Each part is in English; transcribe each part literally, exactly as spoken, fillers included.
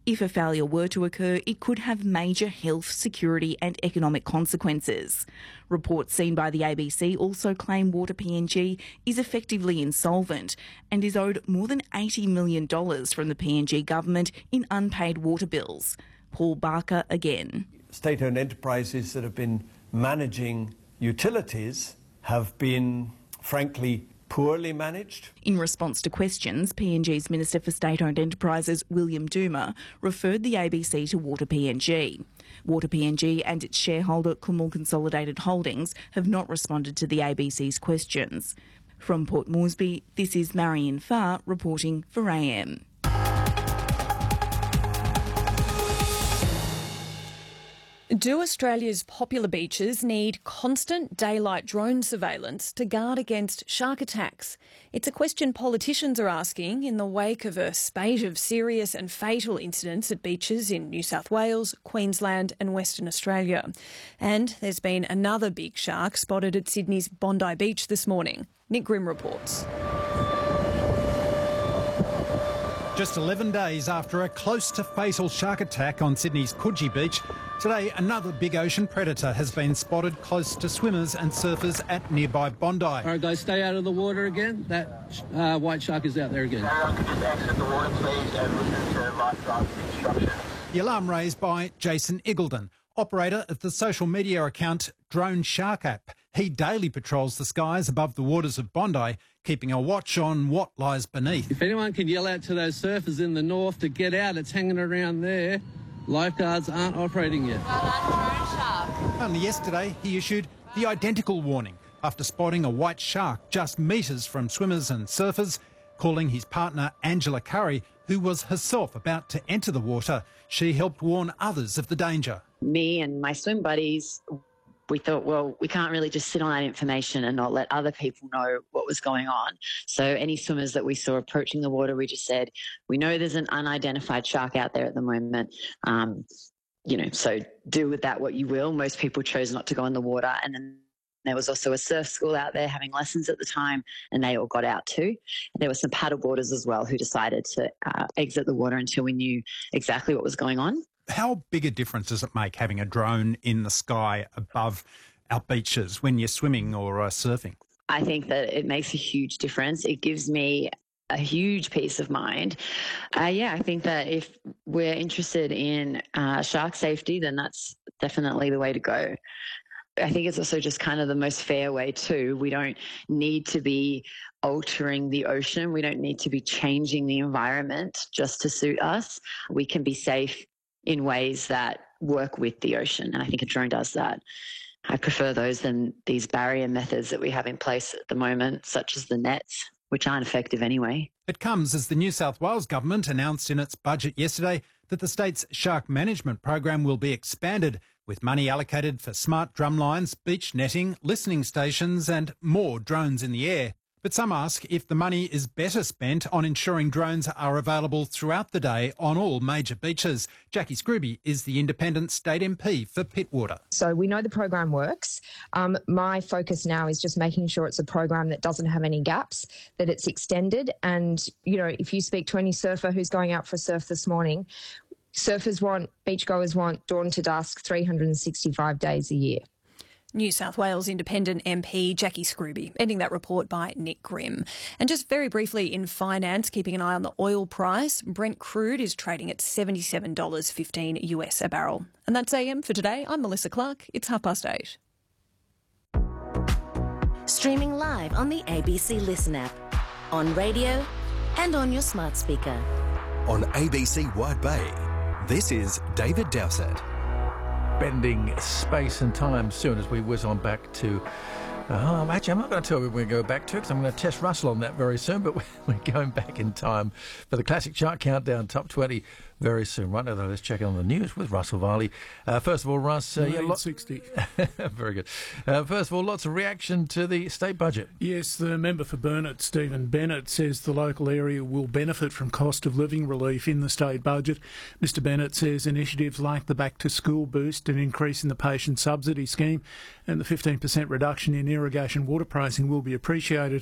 If a failure were to occur, it could have major health, security and economic consequences. Reports seen by the A B C also claim Water P N G is effectively insolvent and is owed more than eighty million dollars from the P N G government in unpaid water bills. Paul Barker again. State-owned enterprises that have been managing utilities have been, frankly, poorly managed. In response to questions, P N G's Minister for State-Owned Enterprises, William Duma, referred the A B C to Water P N G. Water P N G and its shareholder Kumul Consolidated Holdings have not responded to the A B C's questions. From Port Moresby, this is Marion Farr reporting for A M. Do Australia's popular beaches need constant daylight drone surveillance to guard against shark attacks? It's a question politicians are asking in the wake of a spate of serious and fatal incidents at beaches in New South Wales, Queensland and Western Australia. And there's been another big shark spotted at Sydney's Bondi Beach this morning. Nick Grimm reports. Just eleven days after a close to fatal shark attack on Sydney's Coogee Beach, today another big ocean predator has been spotted close to swimmers and surfers at nearby Bondi. All right, guys, stay out of the water again. That uh, white shark is out there again. Everyone can just exit the water, please, and listen to lifeguard instructions. The alarm raised by Jason Iggulden, operator of the social media account Drone Shark App. He daily patrols the skies above the waters of Bondi, keeping a watch on what lies beneath. If anyone can yell out to those surfers in the north to get out, it's hanging around there. Lifeguards aren't operating yet. Only yesterday he issued the identical warning after spotting a white shark just metres from swimmers and surfers, calling his partner Angela Curry, who was herself about to enter the water. She helped warn others of the danger. Me and my swim buddies, we thought, well, we can't really just sit on that information and not let other people know what was going on. So any swimmers that we saw approaching the water, we just said, we know there's an unidentified shark out there at the moment. Um, you know, so do with that what you will. Most people chose not to go in the water. And then there was also a surf school out there having lessons at the time, and they all got out too. There were some paddleboarders as well who decided to uh, exit the water until we knew exactly what was going on. How big a difference does it make having a drone in the sky above our beaches when you're swimming or uh, surfing? I think that it makes a huge difference. It gives me a huge peace of mind. Uh, yeah, I think that if we're interested in uh, shark safety, then that's definitely the way to go. I think it's also just kind of the most fair way too. We don't need to be altering the ocean. We don't need to be changing the environment just to suit us. We can be safe in ways that work with the ocean, and I think a drone does that. I prefer those than these barrier methods that we have in place at the moment, such as the nets, which aren't effective anyway. It comes as the New South Wales government announced in its budget yesterday that the state's shark management program will be expanded, with money allocated for smart drumlines, beach netting, listening stations and more drones in the air. But some ask if the money is better spent on ensuring drones are available throughout the day on all major beaches. Jackie Scrooby is the independent state M P for Pittwater. So we know the program works. Um, my focus now is just making sure it's a program that doesn't have any gaps, that it's extended. And, you know, if you speak to any surfer who's going out for a surf this morning, surfers want, beachgoers want dawn to dusk, three hundred sixty-five days a year. New South Wales Independent M P Jackie Scrooby, ending that report by Nick Grimm. And just very briefly in finance, keeping an eye on the oil price, Brent crude is trading at seventy-seven dollars fifteen U S a barrel. And that's A M for today. I'm Melissa Clark. It's half past eight. Streaming live on the A B C Listen app, on radio and on your smart speaker. On A B C White Bay, this is David Dowsett. Bending space and time soon as we whiz on back to... Uh, actually, I'm not going to tell you where we go back to because I'm going to test Russell on that very soon, but we're going back in time for the Classic Chart Countdown Top twenty very soon. Right now, though, let's check in on the news with Russell Varley. Uh, first of all, Russ... Uh, yeah, nine sixty. Very good. Uh, first of all, lots of reaction to the state budget. Yes, the member for Burnett, Stephen Bennett, says the local area will benefit from cost of living relief in the state budget. Mister Bennett says initiatives like the Back to School boost, an increase in the patient subsidy scheme and the fifteen percent reduction in irrigation water pricing will be appreciated.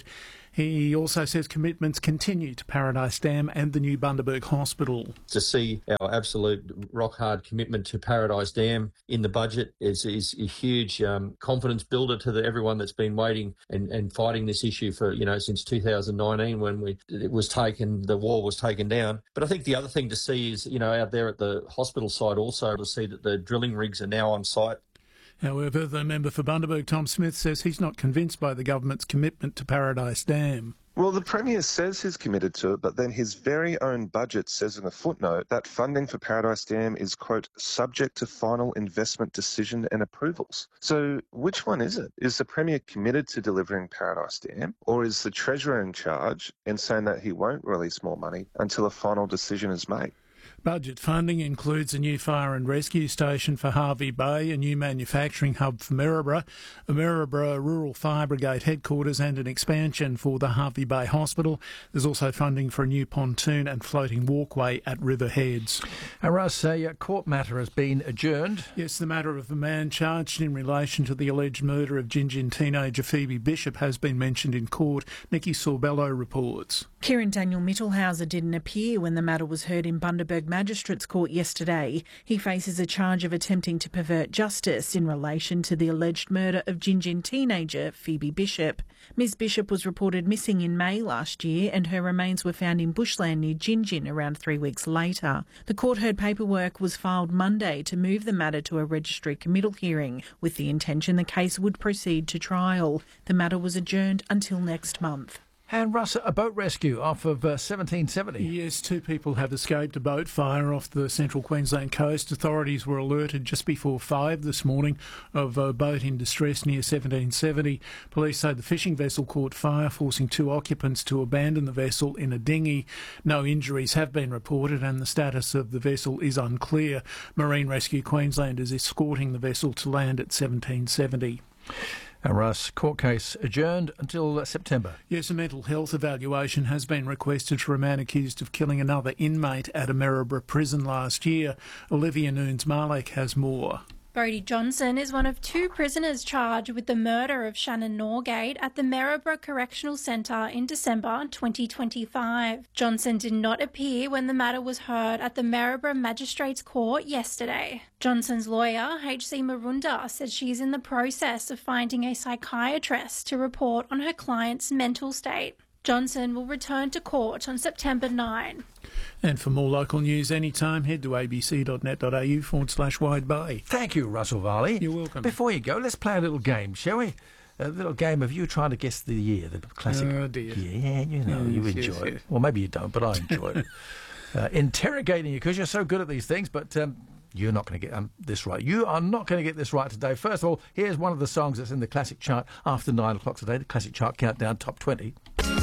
He also says commitments continue to Paradise Dam and the new Bundaberg Hospital. To see our absolute rock-hard commitment to Paradise Dam in the budget is, is a huge um, confidence builder to the, everyone that's been waiting and, and fighting this issue for, you know, since two thousand nineteen when we it was taken, the wall was taken down. But I think the other thing to see is, you know, out there at the hospital side also to see that the drilling rigs are now on site. However, the member for Bundaberg, Tom Smith, says he's not convinced by the government's commitment to Paradise Dam. Well, the Premier says he's committed to it, but then his very own budget says in a footnote that funding for Paradise Dam is, quote, subject to final investment decision and approvals. So which one is it? Is the Premier committed to delivering Paradise Dam, or is the Treasurer in charge and saying that he won't release more money until a final decision is made? Budget funding includes a new fire and rescue station for Harvey Bay, a new manufacturing hub for Maryborough, a Maryborough Rural Fire Brigade headquarters and an expansion for the Harvey Bay Hospital. There's also funding for a new pontoon and floating walkway at River Heads. And Russ, a court matter has been adjourned. Yes, the matter of a man charged in relation to the alleged murder of Gingin teenager Phoebe Bishop has been mentioned in court. Nikki Sorbello reports. Kieran Daniel Mittelhauser didn't appear when the matter was heard in Bundaberg Magistrates Court yesterday. He faces a charge of attempting to pervert justice in relation to the alleged murder of Gingin teenager Phoebe Bishop. Miz Bishop was reported missing in May last year and her remains were found in bushland near Gingin around three weeks later. The court heard paperwork was filed Monday to move the matter to a registry committal hearing with the intention the case would proceed to trial. The matter was adjourned until next month. And Russ, a boat rescue off of uh, seventeen seventy. Yes, two people have escaped a boat fire off the central Queensland coast. Authorities were alerted just before five this morning of a boat in distress near seventeen seventy. Police say the fishing vessel caught fire, forcing two occupants to abandon the vessel in a dinghy. No injuries have been reported and the status of the vessel is unclear. Marine Rescue Queensland is escorting the vessel to land at seventeen seventy. And Russ, court case adjourned until September. Yes, a mental health evaluation has been requested for a man accused of killing another inmate at a Maryborough prison last year. Olivia Nunes-Marlek has more. Brodie Johnson is one of two prisoners charged with the murder of Shannon Norgate at the Maryborough Correctional Centre in December twenty twenty-five. Johnson did not appear when the matter was heard at the Maryborough Magistrates Court yesterday. Johnson's lawyer, H C Marunda, said she is in the process of finding a psychiatrist to report on her client's mental state. Johnson will return to court on September ninth. And for more local news anytime, head to abc.net.au forward slash Wide Bay. Thank you, Russell Varley. You're welcome. Before you go, let's play a little game, shall we? A little game of you trying to guess the year, the classic. Oh, dear. Yeah, you know, Yes, you yes, enjoy yes. it. Well, maybe you don't, but I enjoy it. Uh, interrogating you, because you're so good at these things, but um, you're not going to get um, this right. You are not going to get this right today. First of all, here's one of the songs that's in the classic chart after nine o'clock today, the classic chart countdown top twenty.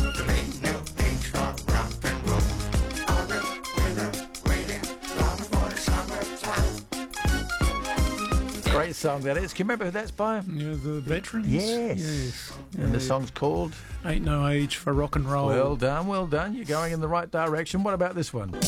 Great song that is. Can you remember who that's by? Yeah, the Veterans? Yes. Yes. And the Yeah. song's called? Ain't No Age for Rock and Roll. Well done, well done. You're going in the right direction. What about this one?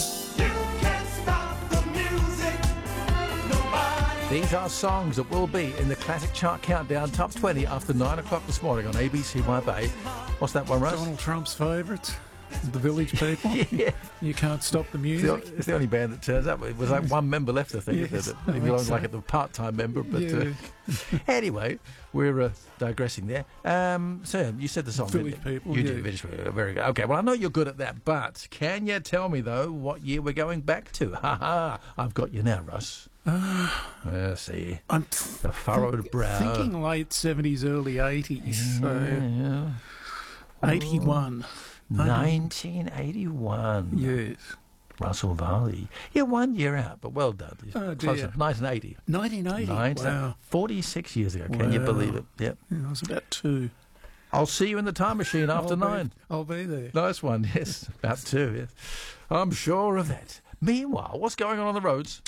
These are songs that will be in the classic chart countdown top twenty after nine o'clock this morning on A B C Y Bay. What's that one, Russ? Donald Trump's favourites. The Village People. Yeah. You Can't Stop the It's the, Music. it's the only band that turns up. It was like one member left, I think. Yes, that I he think belongs so. like a part-time member. But Yeah. uh, anyway, we're uh, digressing there. Um, so you said the song. didn't Village you? People, You yeah. did. Village People. Very good. Okay. Well, I know you're good at that, but can you tell me though what year we're going back to? Ha ha! I've got you now, Russ. Uh, see, I'm the furrowed brow. thinking late seventies, early eighties. So Yeah. eighty-one. nineteen eighty-one. Yes. Russell Varley. You're one year out, but well done. You're Oh, close dear. to nineteen eighty. nineteen eighty. nineteen Wow. forty-six years ago. Can you Wow. believe it? Yep. Yeah, I was about two. I'll see you in the time machine after I'll be- nine. I'll be there. Nice one. Yes, about two. Yes. I'm sure of that. Meanwhile, what's going on on the roads?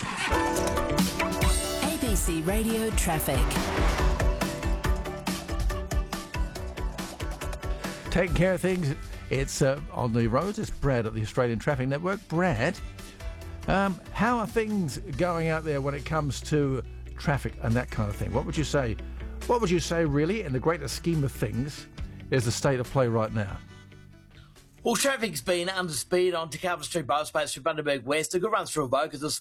A B C Radio Traffic. Taking care of things. It's uh, on the roads. It's Brad at the Australian Traffic Network. Brad, um, how are things going out there when it comes to traffic and that kind of thing? What would you say? What would you say, really, in the greater scheme of things, is the state of play right now? Well, traffic's been under speed on Te Calvert Street bus space through Bundaberg West. A good run through a boat because there's